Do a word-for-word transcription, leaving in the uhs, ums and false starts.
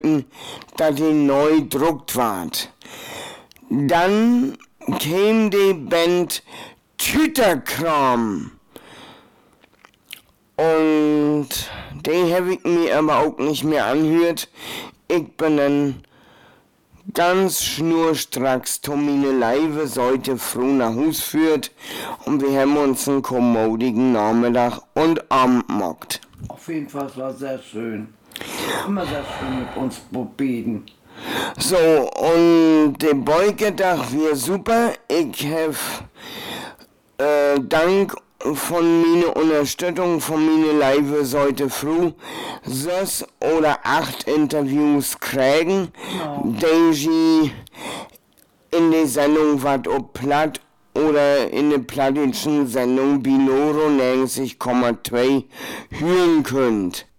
dass die neu druckt ward. Dann käme die Band Tüterkram. Und die habe ich mir aber auch nicht mehr anhört. Ich bin dann ganz schnurstracks zu meine Leibe sollte froh nach Hus führt und wir haben uns einen kommodigen Nachmittag und Abend gemacht. Auf jeden Fall, es war sehr schön. Immer sehr schön mit uns beten. So, und der Beugetag war super. Ich habe äh, dank von meiner Unterstützung von meiner Leibe sollte früh sechs oder acht Interviews kriegen, Ja. die sie in der Sendung was ob platt oder in der plattischen Sendung Binoro neunzig Komma zwei hören könnt.